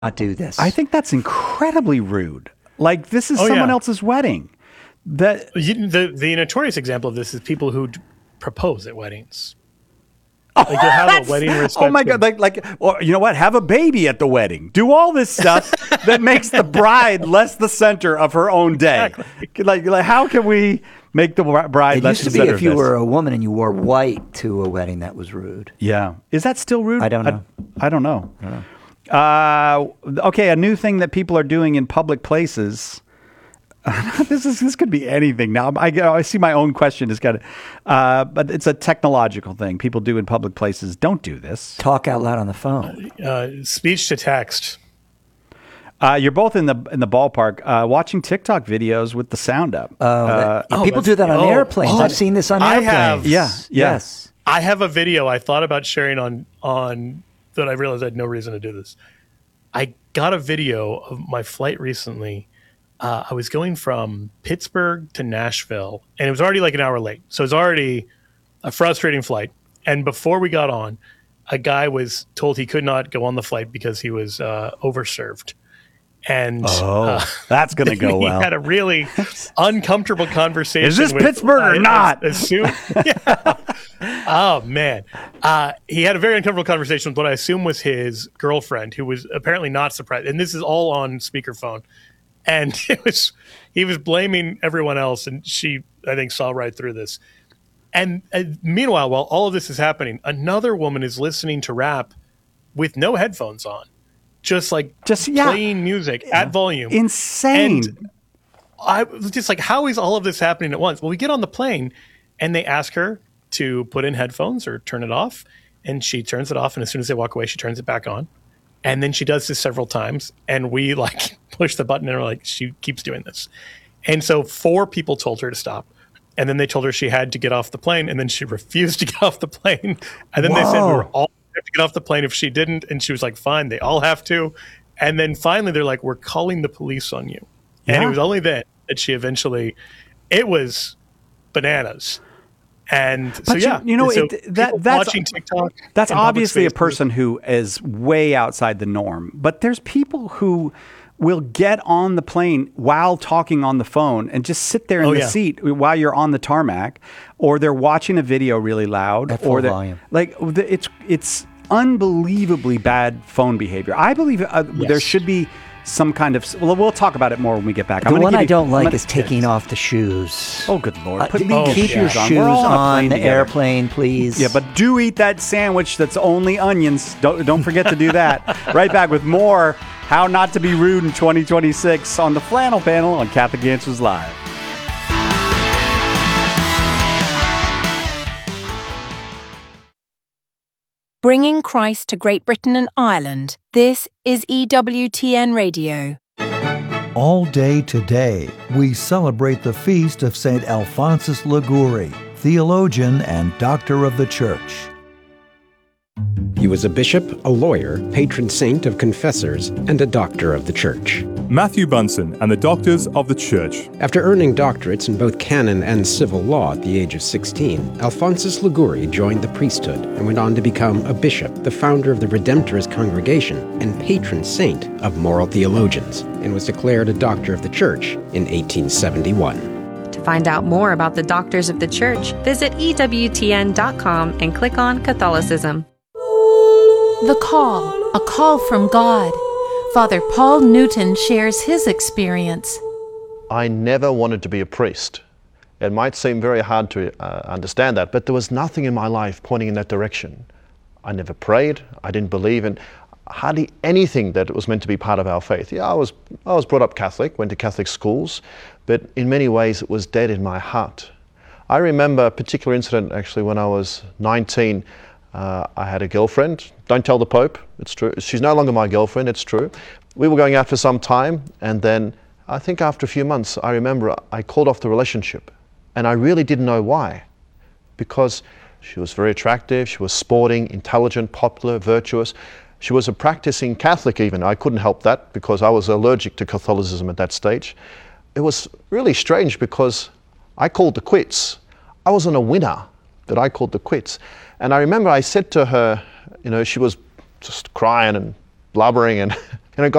not do this. I think that's incredibly rude. Like, this is someone else's wedding. The notorious example of this is people who propose at weddings. Like, you'll have a wedding reception. Oh my God! Well, you know what? Have a baby at the wedding. Do all this stuff that makes the bride less the center of her own day. Exactly. Like, how can we make the bride less the center of this? It used to be if you were a woman and you wore white to a wedding, that was rude. Yeah, is that still rude? I don't know. I don't know. Okay, a new thing that people are doing in public places. This could be anything now. I see my own question is but it's a technological thing people do in public places. Don't do this. Talk out loud on the phone. Speech to text. You're both in the ballpark watching TikTok videos with the sound up. People do that on airplanes. I've seen this on airplanes. Yes. I have a video I thought about sharing on that. I realized I had no reason to do this. I got a video of my flight recently. I was going from Pittsburgh to Nashville, and it was already like an hour late. So it was already a frustrating flight. And before we got on, a guy was told he could not go on the flight because he was overserved. And that's going to go well. He had a really uncomfortable conversation. Is this Pittsburgh or not? Oh, man. He had a very uncomfortable conversation with what I assume was his girlfriend, who was apparently not surprised. And this is all on speakerphone. And he was blaming everyone else, and she, I think, saw right through this. And meanwhile, while all of this is happening, another woman is listening to rap with no headphones on, just playing music at volume. Insane. And I was just like, how is all of this happening at once? Well, we get on the plane, and they ask her to put in headphones or turn it off, and she turns it off, and as soon as they walk away, she turns it back on. And then she does this several times, and we push the button, and we're like, she keeps doing this. And so 4 people told her to stop, and then they told her she had to get off the plane, and then she refused to get off the plane. And then they said we were all have to get off the plane if she didn't, and she was like, fine, they all have to. And then finally they're like, we're calling the police on you. Yeah. And it was only then that she eventually, it was bananas. And so, that's watching TikTok. That's obviously a person who is way outside the norm. But there's people who will get on the plane while talking on the phone and just sit there in the seat while you're on the tarmac, or they're watching a video really loud, at full volume. It's unbelievably bad phone behavior. I believe there should be some kind of. Well, we'll talk about it more when we get back. The one I don't like is taking off the shoes. Oh, good Lord! Keep your shoes on the airplane, please. Yeah, but do eat that sandwich that's only onions. Don't forget to do that. Right back with more How Not to Be Rude in 2026 on the Flannel Panel on Catholic Answers Live. Bringing Christ to Great Britain and Ireland. This is EWTN Radio. All day today, we celebrate the feast of St. Alphonsus Liguori, theologian and doctor of the Church. He was a bishop, a lawyer, patron saint of confessors, and a doctor of the Church. Matthew Bunson and the Doctors of the Church. After earning doctorates in both canon and civil law at the age of 16, Alphonsus Liguori joined the priesthood and went on to become a bishop, the founder of the Redemptorist Congregation, and patron saint of moral theologians, and was declared a doctor of the Church in 1871. To find out more about the Doctors of the Church, visit EWTN.com and click on Catholicism. The Call, a call from God. Father Paul Newton shares his experience. I never wanted to be a priest. It might seem very hard to understand that, but there was nothing in my life pointing in that direction. I never prayed. I didn't believe in hardly anything that was meant to be part of our faith. Yeah, I was brought up Catholic, went to Catholic schools, but in many ways it was dead in my heart. I remember a particular incident actually when I was 19. I had a girlfriend. Don't tell the Pope, it's true. She's no longer my girlfriend, it's true. We were going out for some time, and then I think after a few months, I remember I called off the relationship. And I really didn't know why. Because she was very attractive, she was sporting, intelligent, popular, virtuous. She was a practicing Catholic even. I couldn't help that because I was allergic to Catholicism at that stage. It was really strange because I called the quits. I wasn't a winner, but I called the quits. And I remember I said to her, she was just crying and blubbering, and